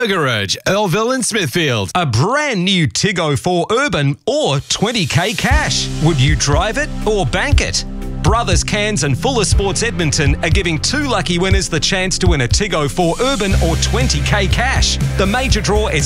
Garage, Earlville and Smithfield. A brand new Tiggo 4 Urban or 20k cash. Would you drive it or bank it? Brothers Cairns and Fuller Sports Edmonton are giving 2 lucky winners the chance to win a Tiggo 4 Urban or 20k cash. The major draw is